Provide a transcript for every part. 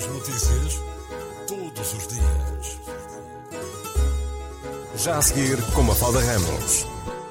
Notícias todos os dias. Já a seguir com Mafalda Ramos.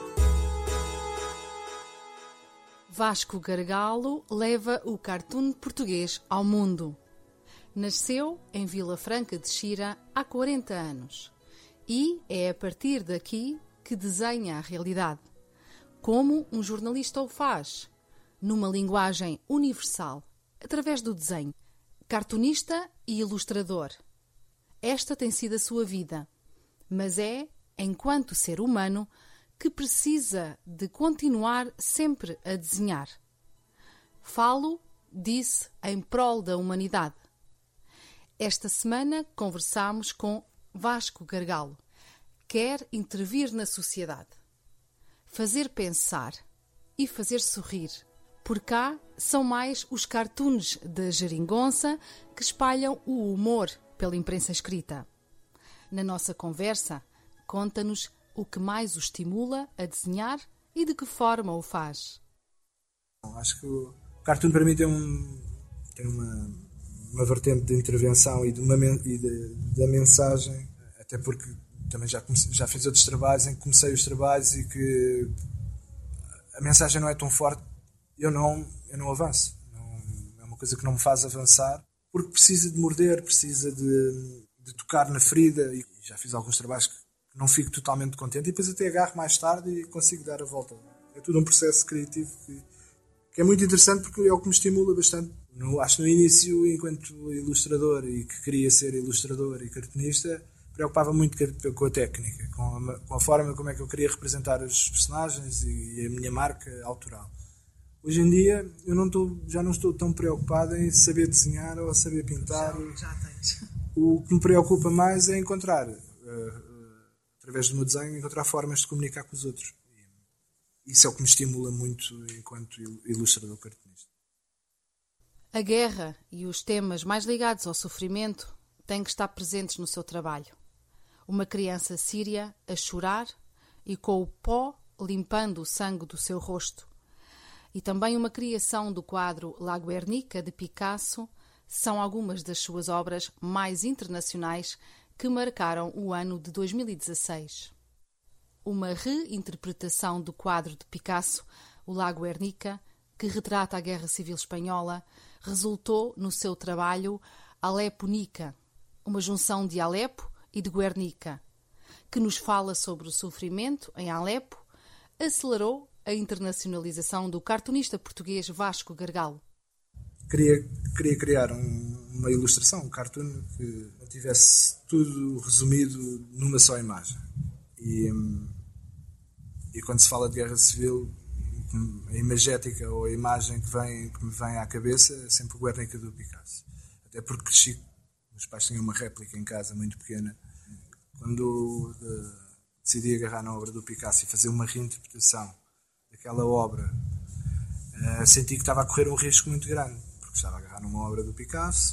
Vasco Gargalo leva o cartoon português ao mundo. Nasceu em Vila Franca de Xira há 40 anos e é a partir daqui que desenha a realidade. Como um jornalista o faz, numa linguagem universal, através do desenho. Cartunista e ilustrador. Esta tem sido a sua vida, mas é, enquanto ser humano, que precisa de continuar sempre a desenhar. Falo, disse, em prol da humanidade. Esta semana conversamos com Vasco Gargalo. Quer intervir na sociedade, fazer pensar e fazer sorrir. Por cá são mais os cartoons da Geringonça que espalham o humor pela imprensa escrita. Na nossa conversa, conta-nos o que mais o estimula a desenhar e de que forma o faz. Acho que o cartoon para mim tem uma vertente de intervenção e da mensagem, até porque também já fiz outros trabalhos em que comecei os trabalhos e que a mensagem não é tão forte. Eu não avanço. É uma coisa que não me faz avançar, porque precisa de morder, precisa de tocar na ferida. E já fiz alguns trabalhos que não fico totalmente contente e depois até agarro mais tarde e consigo dar a volta. É tudo um processo criativo que é muito interessante, porque é o que me estimula bastante. Acho que no início, enquanto ilustrador e que queria ser ilustrador e cartunista, preocupava muito com a técnica, com a forma como é que eu queria representar os personagens e a minha marca autoral. Hoje em dia já não estou tão preocupado em saber desenhar ou saber pintar. Já tens. O que me preocupa mais é encontrar, através do meu desenho, encontrar formas de comunicar com os outros. Isso é o que me estimula muito enquanto ilustrador cartunista. A guerra e os temas mais ligados ao sofrimento têm que estar presentes no seu trabalho. Uma criança síria a chorar e com o pó limpando o sangue do seu rosto. E também uma criação do quadro La Guernica, de Picasso, são algumas das suas obras mais internacionais que marcaram o ano de 2016. Uma reinterpretação do quadro de Picasso, o La Guernica, que retrata a Guerra Civil Espanhola, resultou no seu trabalho Aleponica, uma junção de Alepo e de Guernica, que nos fala sobre o sofrimento em Alepo, acelerou a internacionalização do cartunista português Vasco Gargalo. Queria criar uma ilustração, um cartoon que tivesse tudo resumido numa só imagem. E quando se fala de guerra civil, a imagética ou a imagem que me vem à cabeça é sempre o Guernica do Picasso. Até porque cresci, meus pais tinham uma réplica em casa muito pequena. Quando decidi agarrar na obra do Picasso e fazer uma reinterpretação daquela obra, senti que estava a correr um risco muito grande, porque estava a agarrar numa obra do Picasso,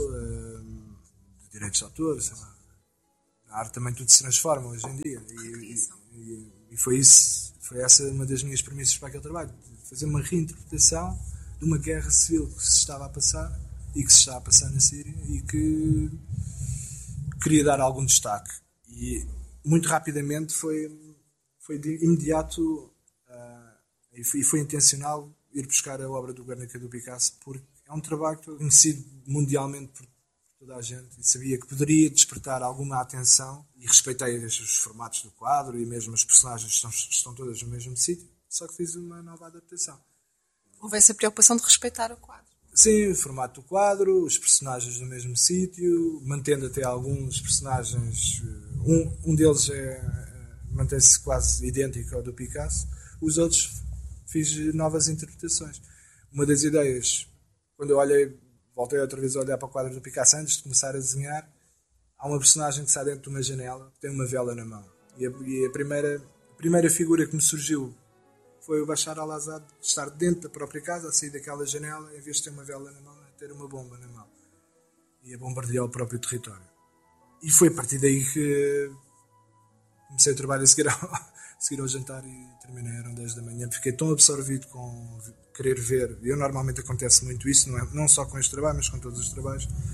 de direitos de autor, sei lá. A arte também tudo se transforma hoje em dia. E foi essa uma das minhas premissas para aquele trabalho, fazer uma reinterpretação de uma guerra civil que se estava a passar e que se está a passar na Síria e que queria dar algum destaque. E muito rapidamente foi de imediato e foi intencional ir buscar a obra do Guernica do Picasso, porque é um trabalho conhecido mundialmente por toda a gente e sabia que poderia despertar alguma atenção, e respeitei os formatos do quadro e mesmo os personagens estão todas no mesmo sítio, só que fiz uma nova adaptação. Houve essa preocupação de respeitar o quadro? Sim, o formato do quadro, os personagens no mesmo sítio, mantendo até alguns personagens, um deles mantém-se quase idêntico ao do Picasso, os outros fiz novas interpretações. Uma das ideias, quando eu voltei outra vez a olhar para o quadro do Picasso antes de começar a desenhar, há uma personagem que sai dentro de uma janela, que tem uma vela na mão. E a primeira figura que me surgiu foi o Bashar al-Assad estar dentro da própria casa, a sair daquela janela, em vez de ter uma vela na mão, ter uma bomba na mão. E a bombardear o próprio território. E foi a partir daí que comecei o trabalho a seguir ao jantar e terminei, eram 10 da manhã. Fiquei tão absorvido com querer ver. Normalmente acontece muito isso, não só com este trabalho, mas com todos os trabalhos,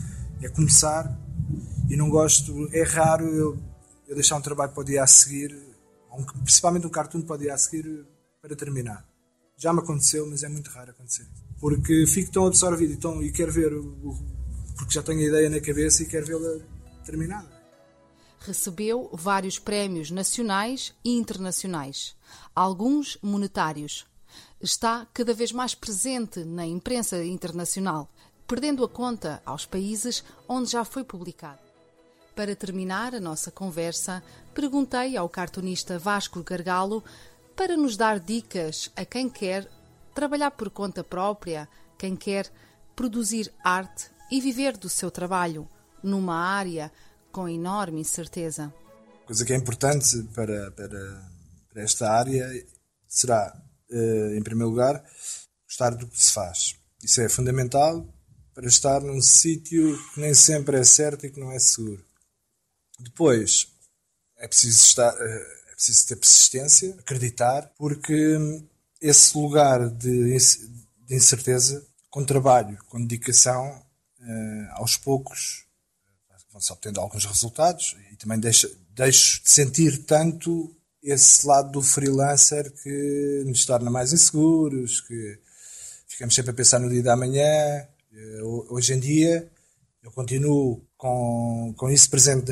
é começar, e não gosto, é raro eu deixar um trabalho para o dia a seguir, principalmente um cartoon para o dia a seguir, para terminar. Já me aconteceu, mas é muito raro acontecer. Porque fico tão absorvido e quero ver, porque já tenho a ideia na cabeça e quero vê-la terminada. Recebeu vários prémios nacionais e internacionais, alguns monetários. Está cada vez mais presente na imprensa internacional, perdendo a conta aos países onde já foi publicado. Para terminar a nossa conversa, perguntei ao cartunista Vasco Gargalo para nos dar dicas a quem quer trabalhar por conta própria, quem quer produzir arte e viver do seu trabalho numa área com enorme incerteza. A coisa que é importante para esta área será, em primeiro lugar, gostar do que se faz. Isso é fundamental para estar num sítio que nem sempre é certo e que não é seguro. Depois, é preciso ter persistência, acreditar, porque esse lugar de incerteza, com trabalho, com dedicação, aos poucos vão-se obtendo alguns resultados, e também deixo de sentir tanto esse lado do freelancer que nos torna mais inseguros, que ficamos sempre a pensar no dia da manhã. Hoje em dia eu continuo com isso presente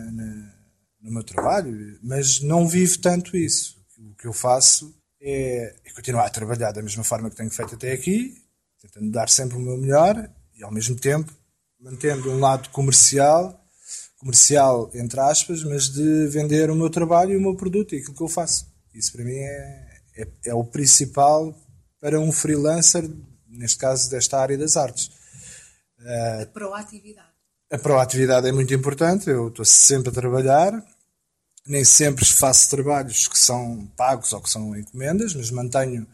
no meu trabalho, mas não vivo tanto isso. O que eu faço é continuar a trabalhar da mesma forma que tenho feito até aqui, tentando dar sempre o meu melhor e ao mesmo tempo mantendo um lado comercial entre aspas, mas de vender o meu trabalho e o meu produto e aquilo que eu faço. Isso para mim é o principal para um freelancer, neste caso desta área das artes. A proatividade. A proatividade é muito importante, eu estou sempre a trabalhar, nem sempre faço trabalhos que são pagos ou que são encomendas, mas mantenho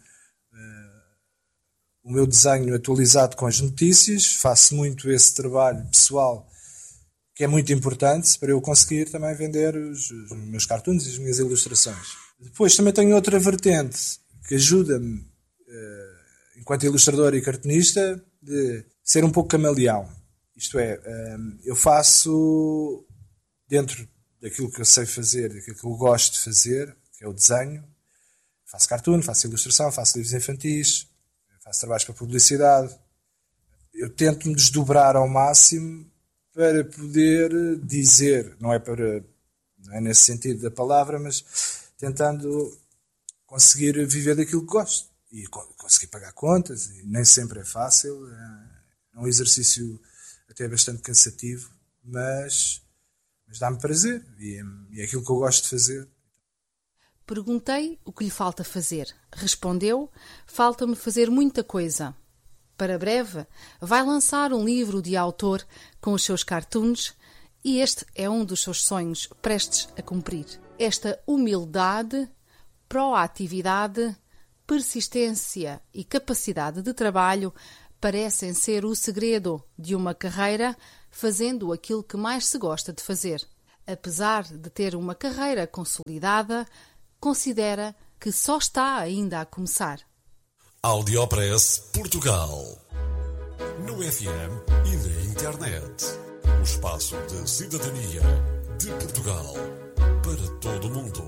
o meu desenho atualizado com as notícias, faço muito esse trabalho pessoal que é muito importante para eu conseguir também vender os meus cartoons e as minhas ilustrações. Depois também tenho outra vertente que ajuda-me, enquanto ilustrador e cartunista, de ser um pouco camaleão. Isto é, eu faço dentro daquilo que eu sei fazer, daquilo que eu gosto de fazer, que é o desenho. Faço cartoon, faço ilustração, faço livros infantis, faço trabalhos para publicidade. Eu tento me desdobrar ao máximo para poder dizer, não é nesse sentido da palavra, mas tentando conseguir viver daquilo que gosto e conseguir pagar contas, e nem sempre é fácil, é um exercício até bastante cansativo, mas dá-me prazer e é aquilo que eu gosto de fazer. Perguntei o que lhe falta fazer. Respondeu: falta-me fazer muita coisa. Para breve, vai lançar um livro de autor com os seus cartoons e este é um dos seus sonhos prestes a cumprir. Esta humildade, proatividade, persistência e capacidade de trabalho parecem ser o segredo de uma carreira fazendo aquilo que mais se gosta de fazer. Apesar de ter uma carreira consolidada, considera que só está ainda a começar. Audiopress Portugal. No FM e na internet. O espaço de cidadania de Portugal para todo o mundo.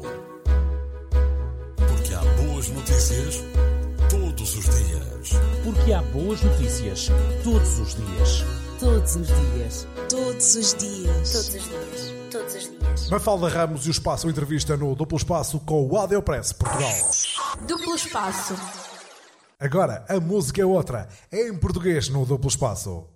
Porque há boas notícias todos os dias. Porque há boas notícias todos os dias. Todos os dias. Todos os dias. Todos os dias. Todos os dias. Mafalda Ramos e o Espaço entrevista no Duplo Espaço com o Audiopress Portugal. Duplo espaço. Agora, a música é outra. É em português no Duplo Espaço.